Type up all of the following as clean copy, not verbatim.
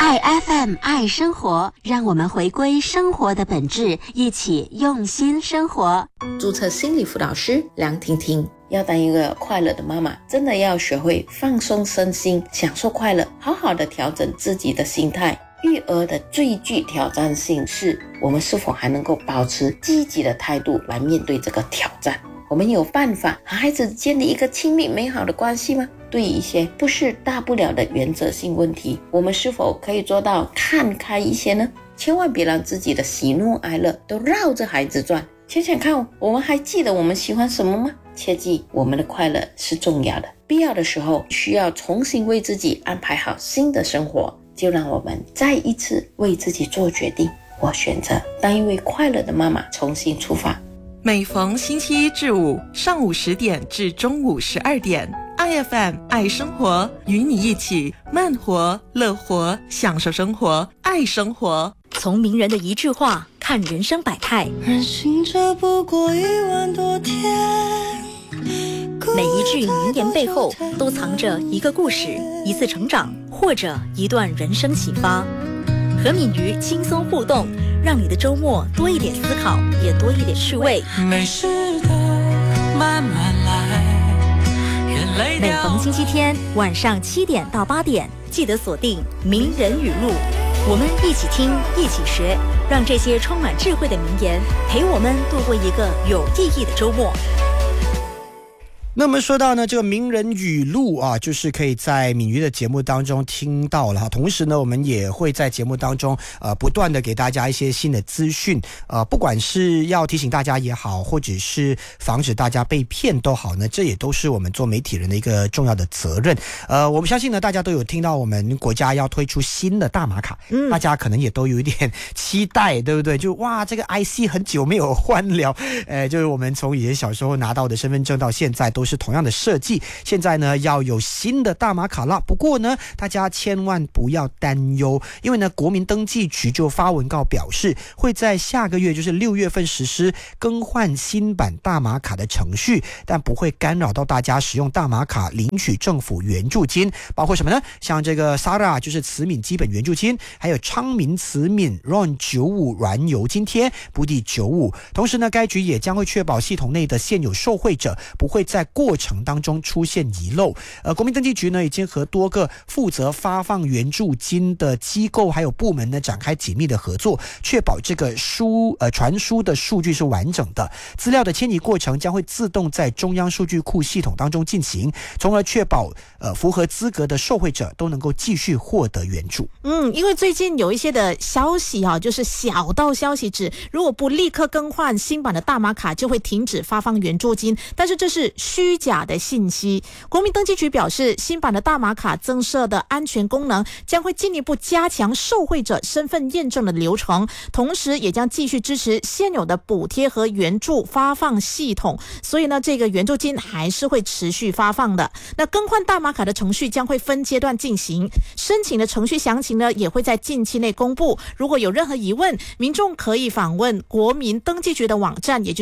爱 FM 爱生活，让我们回归生活的本质，一起用心生活。 注册心理辅导师梁婷婷，要当一个快乐的妈妈，真的要学会放松身心，享受快乐，好好的调整自己的心态。育儿的最具挑战性是，我们是否还能够保持积极的态度来面对这个挑战。我们有办法和孩子建立一个亲密美好的关系吗？对于一些不是大不了的原则性问题，我们是否可以做到看开一些呢？千万别让自己的喜怒哀乐都绕着孩子转。想想看，我们还记得我们喜欢什么吗？切记，我们的快乐是重要的，必要的时候需要重新为自己安排好新的生活。就让我们再一次为自己做决定，我选择当一位快乐的妈妈，重新出发。 每逢星期一至五上午10点至中午12点，IFM 爱生活，与你一起慢活、乐活，享受生活，爱生活。 从名人的一句话看人生百态， 人行者不过1万多天。 每一句名言背后都藏着一个故事，一次成长，或者一段人生启发。和敏瑜轻松互动，让你的周末多一点思考，也多一点趣味。 没事的，慢慢来。 每逢星期天晚上7点到8点，记得锁定名人语录，我们一起听，一起学，让这些充满智慧的名言陪我们度过一个有意义的周末。 那么说到呢，这个名人语录啊，就是可以在敏瑜的节目当中听到了。同时呢，我们也会在节目当中不断的给大家一些新的资讯，不管是要提醒大家也好，或者是防止大家被骗都好呢，这也都是我们做媒体人的一个重要的责任。我们相信呢，大家都有听到我们国家要推出新的大马卡，大家可能也都有一点期待，对不对？就哇，这个 IC 很久没有换了，就是我们从以前小时候拿到的身份证到现在都是同样的设计，现在呢要有新的大马卡了。不过呢，大家千万不要担忧，因为呢，国民登记局就发文告表示，会在下个月，就是6月份实施更换新版大马卡的程序，但不会干扰到大家使用大马卡领取政府援助金，包括什么呢？像这个 SARA 就是慈悯基本援助金，还有昌明慈悯 RON95 燃油津贴补抵95。同时呢，该局也将会确保系统内的现有受惠者不会在过程当中出现遗漏。国民登记局呢已经和多个负责发放援助金的机构还有部门呢展开紧密的合作，确保这个传输的数据是完整的，资料的迁移过程将会自动在中央数据库系统当中进行，从而确保符合资格的受惠者都能够继续获得援助。 因为最近有一些的消息就是小道消息指，如果不立刻更换新版的大马卡，就会停止发放援助金，但是这是虚假的信息。国民登记局表示，新版的大马卡增设的安全功能将会进一步加强受惠者身份验证的流程，同时也将继续支持现有的补贴和援助发放系统，所以呢，这个援助金还是会持续发放的。那更换大马卡的程序将会分阶段进行，申請的程序詳情呢也會在近期內公布。如果有任何疑問，民眾可以訪問國民登記局的網站，也就是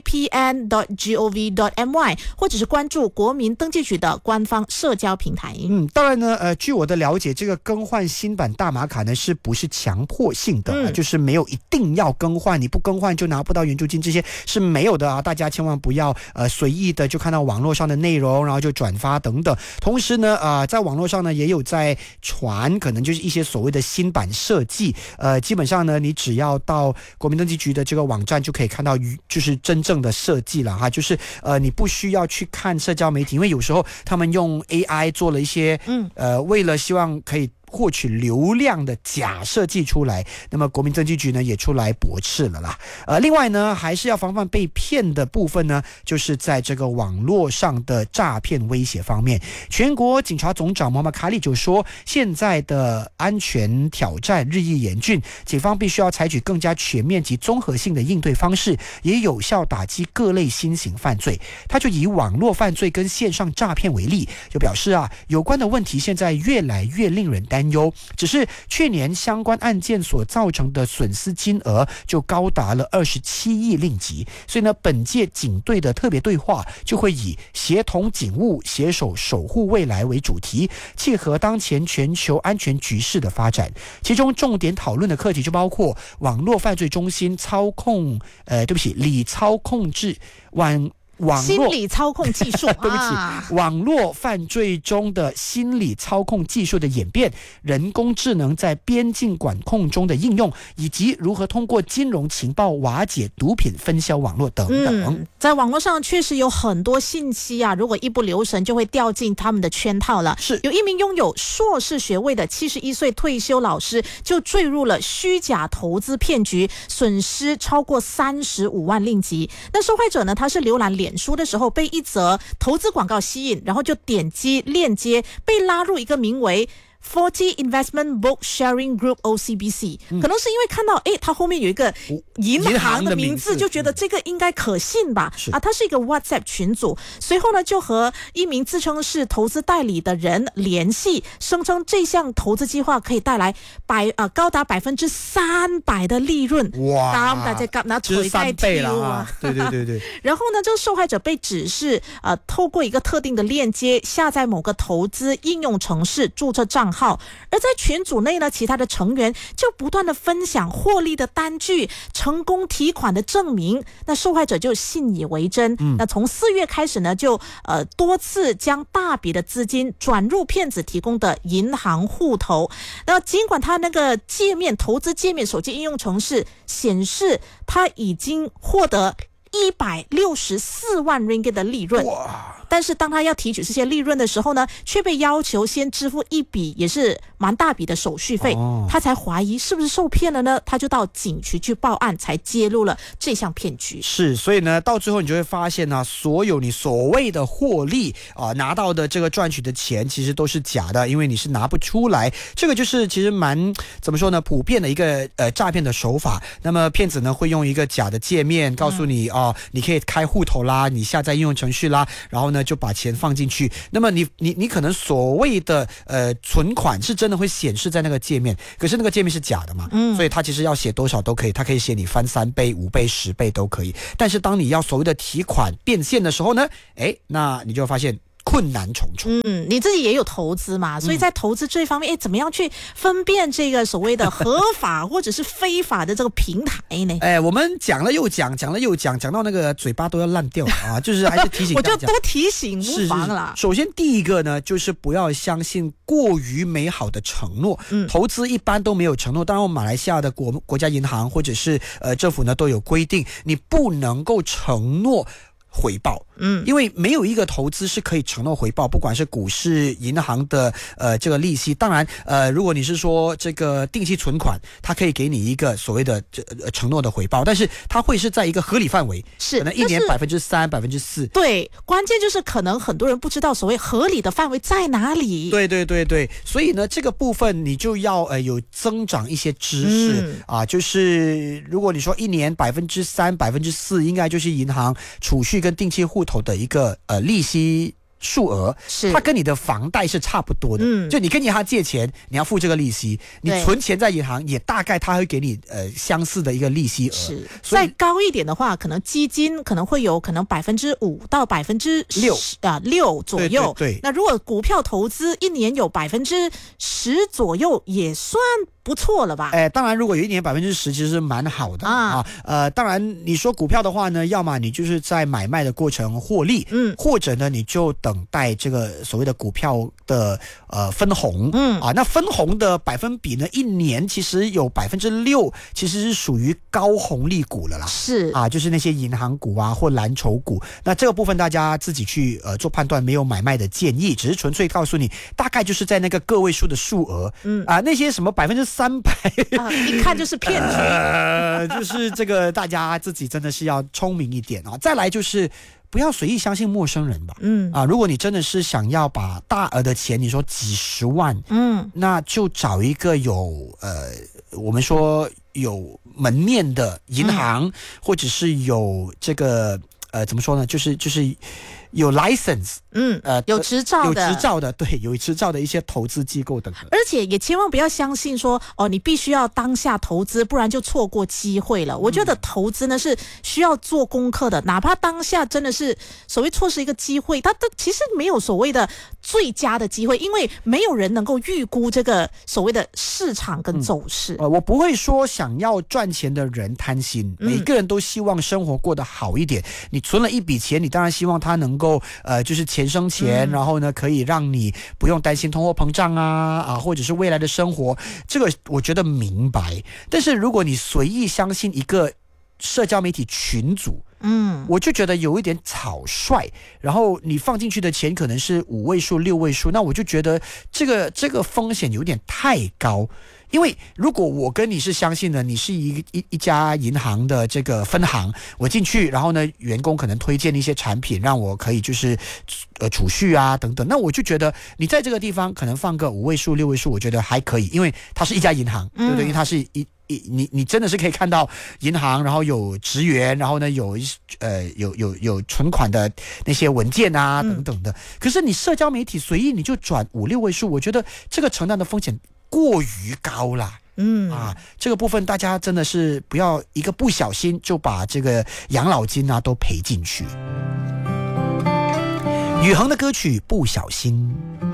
jpn.gov.my， 或者是關注國民登記局的官方社交平台。 當然呢，據我的了解，這個更換新版大馬卡呢，是不是強迫性的，就是沒有一定要更換，你不更換就拿不到援助金，這些是沒有的啊！大家千萬不要隨意的就看到網絡上的內容，然後就轉發等等。同時呢，在網絡上呢，也有在傳，可能就是一些所謂的新版設計。基本上呢，你只要到國民登記局的這個網站就可以看到，就是真正的設計了哈。就是你不需要去看社交媒體，因為有時候他們用 AI 做了一些為了希望可以獲取流量的假設計出來，那麼國民登記局呢也出來駁斥了啦。另外呢，還是要防範被騙的部分呢，就是在這個網絡上的詐騙威脅方面，全國警察總長莫馬卡利就說，現在的安全挑戰日益嚴峻，警方必須要採取更加全面及綜合性的應對方式，也有效打擊各類新型犯罪。他就以網絡犯罪跟線上詐騙為例，就表示有關的問題現在越來越令人擔担忧，只是去年相关案件所造成的损失金额就高达了27亿令吉，所以呢，本届警队的特别对话就会以协同警务、携手守护未来为主题，契合当前全球安全局势的发展。其中重点讨论的课题就包括网络犯罪中心理操控制心理操控技术对不起，网络犯罪中的心理操控技术的演变，人工智能在边境管控中的应用，以及如何通过金融情报瓦解毒品分销网络等等。 在网络上确实有很多信息啊，如果一不留神就会掉进他们的圈套了。 是有一名拥有硕士学位的71岁退休老师就坠入了虚假投资骗局，损失超过35万令吉。那受害者呢，他是浏览脸书的时候被一则投资广告吸引，然后就点击链接，被拉入一个名为40 Investment Book Sharing Group OCBC， 可能是因为看到它后面有一个银行的名字，就觉得这个应该可信吧。它是一个 WhatsApp 群组，随后呢就和一名自称是投资代理的人联系，声称这项投资计划可以带来高达300%的利润。 哇！ 大家讲那就是3倍了啊！对。 然后呢，这个受害者被指示透过一个特定的链接下载某个投资应用程式，注册账号，而在群组内呢，其他的成员就不断的分享获利的单据、成功提款的证明，那受害者就信以为真。那从4月开始呢，就多次将大笔的资金转入骗子提供的银行户头。那尽管他那个投资界面手机应用程式显示他已经获得164万 ringgit 的利润，但是当他要提取这些利润的时候呢，却被要求先支付一笔也是蛮大笔的手续费，他才怀疑是不是受骗了呢？他就到警局去报案，才揭露了这项骗局。 是，所以呢，到最后你就会发现呢，所有你所谓的获利拿到的这个赚取的钱，其实都是假的，因为你是拿不出来。这个就是其实蛮怎么说呢，普遍的一个诈骗的手法。那么骗子呢会用一个假的界面告诉你你可以开户头啦，你下载应用程序啦，然后呢就把钱放进去。那么你可能所谓的存款是真的会显示在那个界面，可是那个界面是假的嘛，所以它其实要写多少都可以，它可以写你翻3倍、5倍、10倍都可以。但是当你要所谓的提款变现的时候呢，那你就会发现困难重重。 你自己也有投资嘛，所以在投资这方面，怎么样去分辨这个所谓的合法或者是非法的这个平台呢？ 我们讲了又讲，讲了又讲，讲到那个嘴巴都要烂掉了啊！就是还是提醒大家， 我就多提醒无妨啦。 首先第一个呢，就是不要相信过于美好的承诺。投资一般都没有承诺，当然我们马来西亚的国家银行或者是政府呢都有规定，你不能够承诺回报。因为没有一个投资是可以承诺回报，不管是股市、银行的这个利息。当然如果你是说这个定期存款，它可以给你一个所谓的承诺的回报，但是它会是在一个合理范围， 是可能1年3%、4%。 对，关键就是可能很多人不知道所谓合理的范围在哪里。 对，所以呢这个部分你就要有增长一些知识就是如果你说1年3%、4%，应该就是银行储蓄跟定期户头的一个利息数额， 是它跟你的房贷是差不多的。就你跟银行借钱，你要付这个利息，你存钱在银行也大概它会给你相似的一个利息额。 是，再高一点的话，可能基金可能会有可能5%到6%左右。 对， 那如果股票投资1年有10%左右，也算不错了吧？ 当然，如果有1年10%，其实是蛮好的当然，你说股票的话呢，要么你就是在买卖的过程获利，或者呢，你就等待这个所谓的股票的分红，那分红的百分比呢，1年其实有6%，其实是属于高红利股了啦。 是就是那些银行股或蓝筹股。那这个部分大家自己去做判断，没有买卖的建议，只是纯粹告诉你，大概就是在那个个位数的数额。那些什么300% 一看就是骗局。 就是这个大家自己真的是要聪明一点再来就是不要随意相信陌生人吧。如果你真的是想要把大额的钱，你说几10万，那就找一个有我们说有门面的银行，或者是有这个怎么说呢，就是有 license， 有执照的， 对，有执照的一些投资机构等等。 而且也千万不要相信说你必须要当下投资，不然就错过机会了。我觉得投资呢是需要做功课的，哪怕当下真的是所谓错失一个机会，它其实没有所谓的最佳的机会，因为没有人能够预估这个所谓的市场跟走势。 我不会说想要赚钱的人贪心，每个人都希望生活过得好一点。你存了一笔钱，你当然希望它能够就是钱生钱，然后呢可以让你不用担心通货膨胀或者是未来的生活，这个我觉得明白。但是如果你随意相信一个社交媒体群组，我就觉得有一点草率，然后你放进去的钱可能是5位数、6位数，那我就觉得这个风险有点太高。因为如果我跟你是相信的，你是一家银行的这个分行，我进去，然后呢，员工可能推荐一些产品让我可以就是储蓄等等，那我就觉得你在这个地方可能放个5位数、6位数，我觉得还可以，因为它是一家银行，对不对？因为它是你真的是可以看到银行，然后有职员，然后呢有存款的那些文件等等的。可是你社交媒体随意你就转5、6位数，我觉得这个承担的风险过于高啦。这个部分大家真的是不要一个不小心就把这个养老金都赔进去。宇恒的歌曲《不小心》。